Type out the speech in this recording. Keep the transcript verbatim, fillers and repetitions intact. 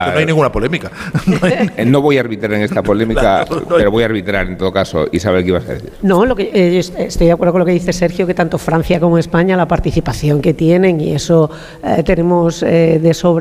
No hay ninguna polémica. No, hay... no voy a arbitrar en esta polémica, claro, no hay... pero voy a arbitrar en todo caso. Isabel, ¿qué ibas a decir? No, lo que, eh, estoy de acuerdo con lo que dice Sergio, que tanto Francia como España, la participación que tienen, y eso eh, tenemos eh, de sobre